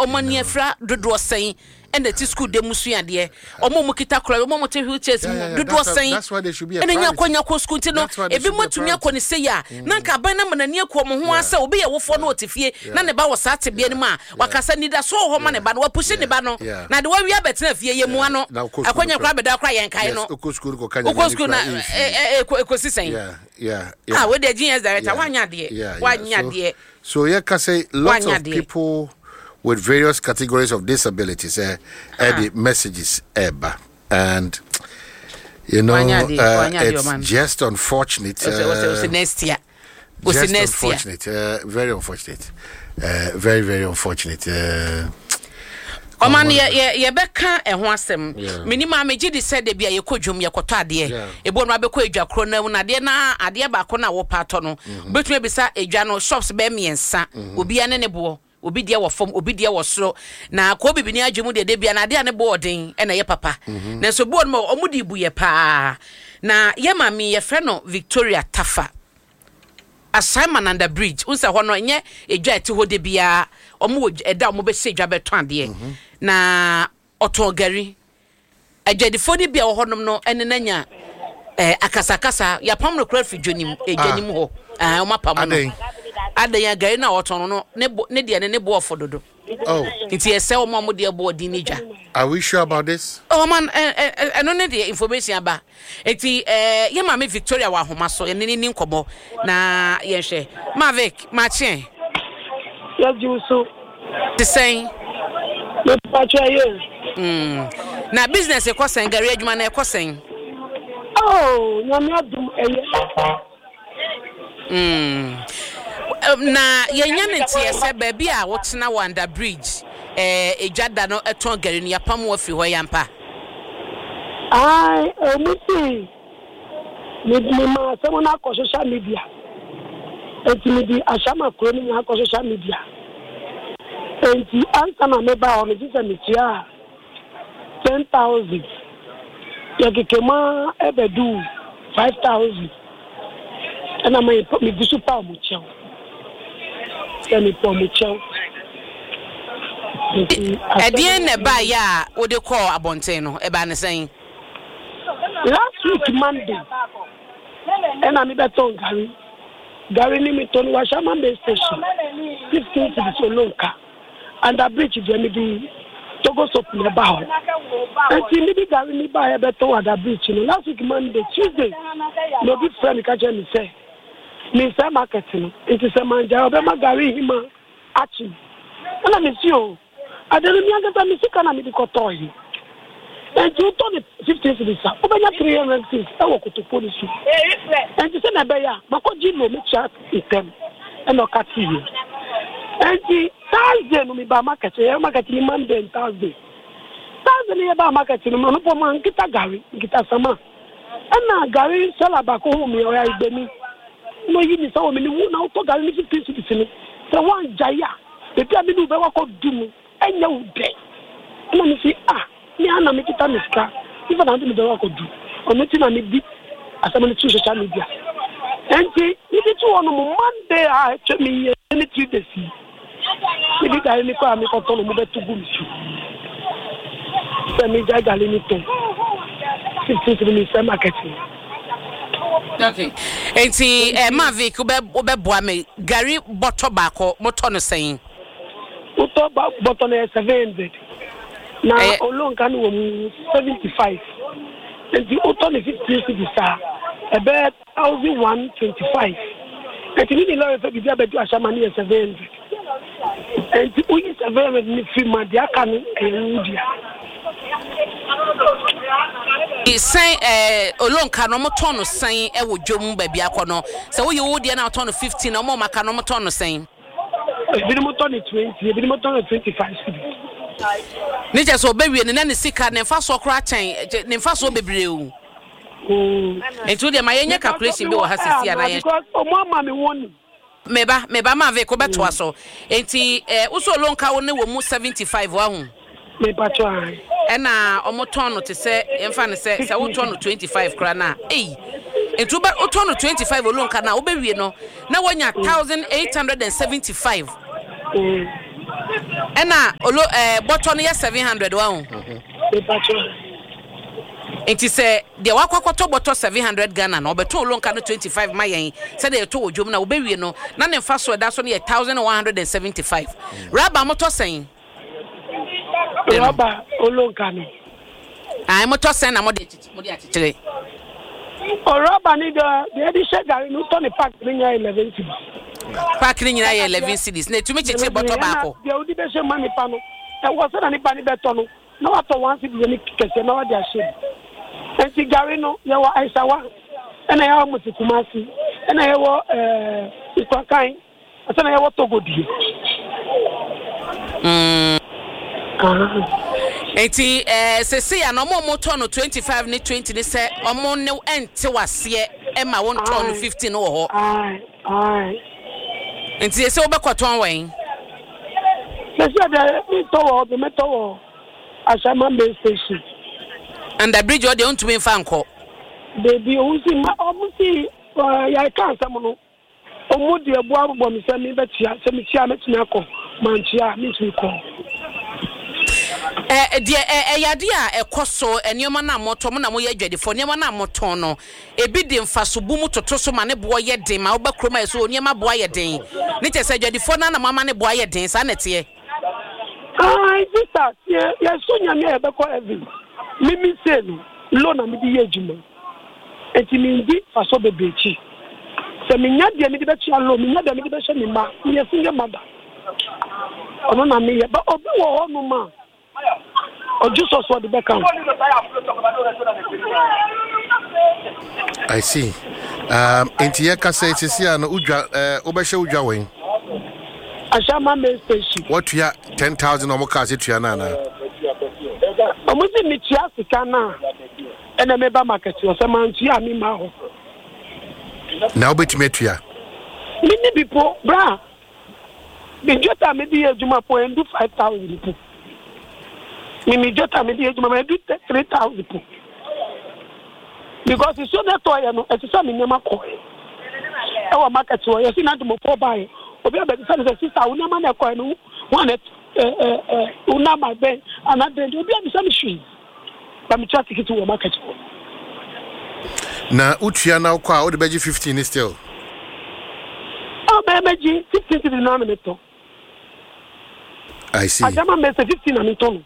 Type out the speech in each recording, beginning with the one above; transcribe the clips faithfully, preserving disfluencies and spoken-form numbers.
omani afra dodo sen and the school de musuya de omo mu kita kora omo mote wheelchairs dodo sen that's why they should be a and nya kwanya ko school ti no e bi motumi akọ ne sei a na nka ban na manani akọ mo ho asa obi ye wofo no otifie na ne ba wo sa te bia ni ma wakasa ni da so ho ma ne ba no wapushi ne ba no na de wa wi abetena fie ye mu ano akwanya kora beda kora yen kai no ko school ko kanya ko school na e ko sisen yeah yeah ah we the genius director wanya de wanya de so yeah can say lots of people with various categories of disabilities uh, uh the messages eba and you know uh, it's just unfortunate uh, next year just unfortunate uh, very unfortunate uh, very very unfortunate uh, Oman ye ye beka e ho asem minima meji di said de bia ye kodwom ye koto ade e bo no abekọ edwa kro na na ade na ade ba ko na wo pato no betumi bisa edwa no shops be miensa obi ane ne bo obi dia wo fom obi dia wo soro na ko bibini agwemu de de bia na ade ane bo odin e na ye papa na so bo no omudi bu ye pa na ye mami ye fre no Victoria Tafa assignment under bridge unsa ho no nye edwa eti ho de bia omo eda omo be se edwa beto ade na otogari agedifo ni bia wo honom no ene nanya eh akasakasa ya pam no kra fidwonim ejenim ho ah o mapam no ade ya gari na oton no ne ne de ne bo ofododo oh nti ese o mo de bo odi ni dwa. Are we sure about this? Oh man eh no need the information aba enti eh ye ma me Victoria wa homa so ene ni nkomo na ye hwe Mavic ma chen ya juso the same me pacha ye mm na business e kosen gari adwuma na e kosen oh nyame adum eye mm na yenya ntie se ba bi a wotena Wonder Bridge eh ejada no eton gari ni apam wo fi ho yampa ai omuti me me ma se mo na ko social media enti me di ashama ko ni na ko social media enti ansa na me ba o me se me tia ten thousand ya kekema ebedu five thousand ana me me di super mo chao eni po mo chao Edien ne ba ya wo de call abonten no e ba ne sen last week Monday and I'm beton Gary Gary ni me ton wa Shamambe station fifteen to the Solonka and the bridge de me di Togo sop ne ba ho and me di Gary ni ba e beton wa the bridge no last week Monday Tuesday no be friend ka je me say me say market no it is a manja obema Gary hima achi ana me si o adere mi agata mi sika na mi di kotoyi and you turn fifteen to the sa obenya three hundred six e wo kotopoli su and you say na be ya mako jilo me chat item e no kati you and the Thursday no mi ba market e market ni Monday and Thursday Thursday ni ba market no no po man kita Gary kita sama and na Gary sala ba ko mi o ya igbemi no yi ni so mi ni wu na to Gary ni fifteen to the ni se wan jaya e bia mi du be wa ko dumu enya ude na mi si ah mi ana mi kita miska ifa na ndi do ko du ono ti na mi di asama ni social media enti ni ti tu ono mo Monday a che mi ni ti de si ni bi ga ni ko ami ko to no mo betu gu mi su se mi ja ga le ni to fifteen to mi se marketing okay enti eh Mavic ube ube boa me Gary bottle ba ko moto no sen uto ba bottle na seven hundred na olonka no wo seventy-five and the auto na fifty cedis sa about one thousand one hundred twenty-five and the ni law for bibia bedu ashama ni seven hundred and the uyi seven hundred ni free man dia kan ewudia say eh olonka no moto no san e wo dwom ba bia ko no se wo ye wo dia na moto no fifteen no mo maka no moto no san ebi ni moto ni twenty ebi ni moto ni twenty-five cedis ni je so bewie ne na ne sika ne fa so kra chen ne fa so bebre o mm ento de ma yenye calculation bi wo ha sisi ana ye because o mo ma me won meba meba ma ve ko beto aso enti eh uso lonka wo ne wo mu seventy-five wa hu me pato ai e na o mo ton no te se emfa ne se se wo ton no twenty-five kra na eh ento ba o ton no twenty-five o lonka na wo bewie no na wonya one thousand eight hundred seventy-five mm Ena olo eh bottle no seven hundred wa ho. Enti se de wakwakoto bottle seven hundred Ghana na obeto olo nka no twenty-five mayen se de to odwom na obewie no na ne fa so da so ne one thousand one hundred seventy-five. Raba moto sen. Raba olo nka no. Ai moto sen na mo de mo de achichire. O raba ni the the di share gari no to ne pack ni eleven cedis. Pack ni nyina eleven cedis. Na tumi chichire bottle baako. De odi be she mani pa no. E wo se na ni pa ni be to no. Na wa to one cedis ni kese na wa de ashare. Enti gari no ye wa aisawa. Ena ye wa mutikumasi. Ena ye wa eh ikwakan. Asa na ye wa togodi. Mm. Enti eh sese ya no mo moto no twenty-five ni twenty ni se omo ne ente wase e ma won to no fifteen wo ho. Ai ai. Enti sese obekoton wen. Sese de mi to wo be meto wo Ashama Main Station. And the bridge or the to me fanko. Baby, who see my omusi ya kan samono. Omudi ebu abubo mi se mi betia se mi tia metumi akọ manchia mi tumi ko. Eh de eh yade a ekoso enioma na moto mo na mo ye adwadefo enioma na moto no ebi de mfasobu mu toto so ma ne bo ye den ma obakroma eso enioma bo ye den ne tese adwadefo na na mama ne bo ye den sa na tie. Ai sister ye ye so nyame e be ko evi mimi se no lo na mi di ye juma enti mi ndi faso bebechi se mi nya de mi di be tia lo mi nya de mi di be hye mi ma mi ye singe mada ono na mi ye ba obi wo ho no ma oju so so de be kan. I see. Um enti ye ka say sisi an udwa eh obehye udwa wen Ashama Main Station. What you ten thousand omo ka se tua na na. Omo si mi tia sika na. Ena me ba market o se man tia mi ma ho. Na obetime tua. Mi ni bipo bra. Mi jota me di ejuma po endu five thousand po. Mi mi jota me di ejuma me do three thousand po. Because it's so that toy no, it's so mi nyama ko. E wa market o ye si na do mo po buy. Obi abedi say the sister una man e ko no one eh eh eh una my ben and then obi abedi say me hwi ba me chat ticket wo market ko na utua na ko a wo de beji fifteen still oh be beji fifteen to the na me to I see Ashama me say fifteen na me to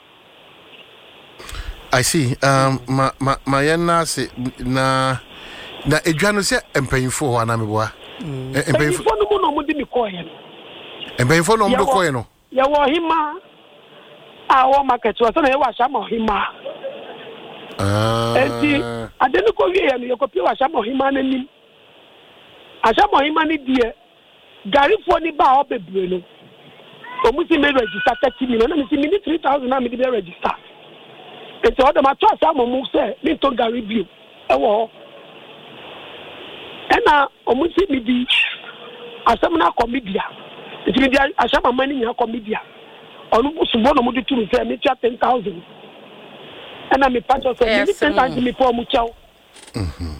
I see um ma ma ma yana se na na edwa no se empanyfo ho ana me boa empanyfo no mo no mo di me ko ye empanyfo no mo do ko ye no ye wo hima a wo market wo so na ye wa Ashama hima ah enti adeni ko wie ye no ye ko pie wa Ashama hima na nim Ashama hima ni die garifo ni ba o bebre no o mu si me register thirty million na me si me ni three thousand na me di register enti o de ma to Ashama mu se me to garibio e wo ena omusi midi asamna komedia enti media Ashama mani nya komedia onu busubo no mudi turu se me tia ten thousand ena me pacho se me ten thousand me po mu chao mhm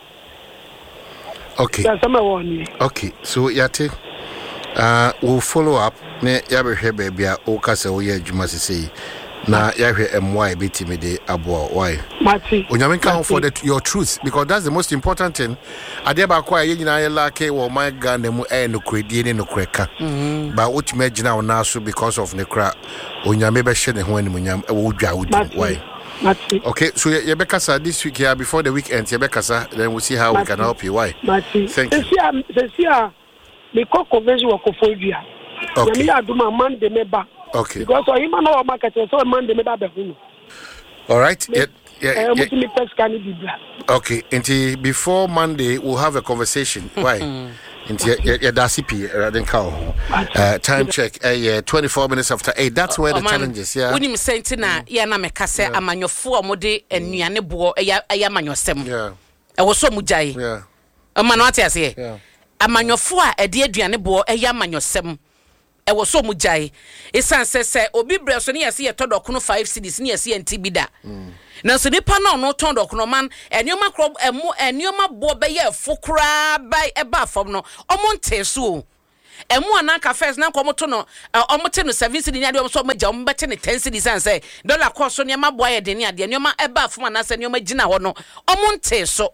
okay ya sama woni okay so yate uh we'll follow up ne ya be hwe ba bia o ka se wo ye adwuma sesei na ya hwe M Y betimi de abo why mati onyame kan for the your truth because that's the most important thing ade ba kwa ye nyina ye lake wo my Ghana mu e no kredie ne no kreka ba ultimate gina na so because of ne kra onyame be hye ne ho anim nyam e wo dwa wo why mati okay so ye be kasa this week here before the weekend ye be kasa then we'll see how mati. We can help you why mati thank you see see the convention wa kofodua okay me aduma man de meba okay because o hima no market so man de meba be hunu all right yeah yeah, yeah, yeah. Okay, until before Monday we'll have a conversation. Why? Until yeah, that's C rather cow. Uh, time check. Uh, yeah, twenty-four minutes after eight. That's where the challenge is. Yeah. When you say na yeah na me kase amanyofo amode enuane bo eya eya manyosem. Yeah. E wo so mujai. Yeah. Amano ate ase. Yeah. Amanyofo a ede aduane bo eya manyosem. E wo so mujai. Esan se se obi breso ne yase ye todokono five cedis ne yase ntibida. Na so nipa na no ton dokono man enioma kro emu enioma bo be ye fukra bai eba fam no omo nteso emu anaka first na nko moto no omote no seven cedi ni ade om so magya om bete ne ten cedi san say dollar cost so ne ma boa ye de ne ade ne ma eba afoma na se ne ma gina ho no omonte so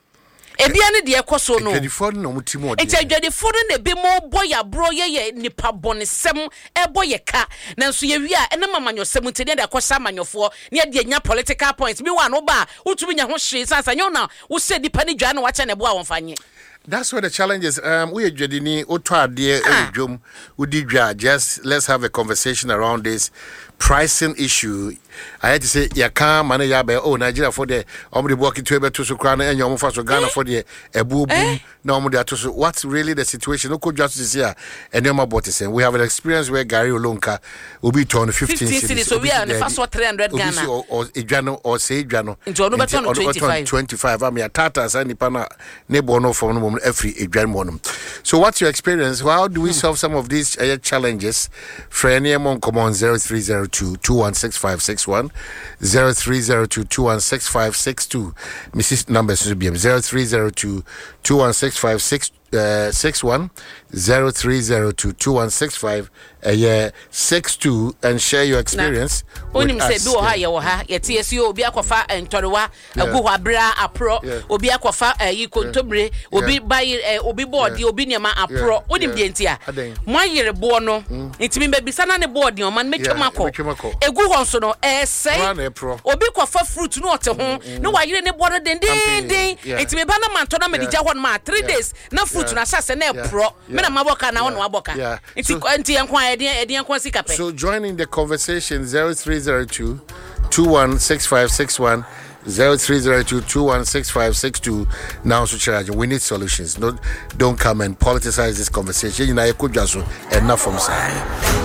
ebia ne de ekoso no adwadifo no mutimo de eti adwadifo no ne bi mo boya bro ye ye nipa bonesem e boye ka nanso ye wi a ene mamanyosem nti ne de akosa manyofo ne de nya political points bi wa no ba utumi nya ho hwe sansa nyo na wo se dipa ne dwa na wa che ne bo a wonfanye. That's where the challenge is. Um, we adwadini oto ade edwom udi dwa. Just let's have a conversation around this pricing issue. I had to say, ya can't manage ya oh Nigeria for the omri walking to ebe to so crown and your for so Ghana for the ebu boom. No more to so what's really the situation? No justice here and no more bought we have an experience where Gary Olonka will be torn fifteen cities. So we are the first one three hundred Ghana or Ijano or say Jano into twenty-five. I mean a tata and Nipana nebono from moment every Ijano. So what's your experience? How do we solve some of these uh, challenges? Freniamon come on zero three zero two two one six five six one zero three zero two two one six five six two. Missus Numbers should be zero three zero two two one six five six uh six one zero three zero two two one six five a year six two and share your experience. Onim say bi wo ha ye wo ha ye tie si obi akofa entorewa agu ho abra apro obi akofa yi kontomre obi buy obi board obi niam apro onim de ntia mo ayere bo no ntimi be bisa na ne board o man metwemako egu ho so no eh say obi kofa fruit no ote ho no wa yere ne board den den den ntimi ba na man to na medija ho ma three days na fruit na sase na pro me na maboka na wono aboka nti nti enkwa ede ede enkwa sika pe. So joining the conversation zero three zero two two one six five six one zero three zero two two one six five six two. Now so charge we need solutions. No, don't come and politicize this conversation. You know, I could just enough from side.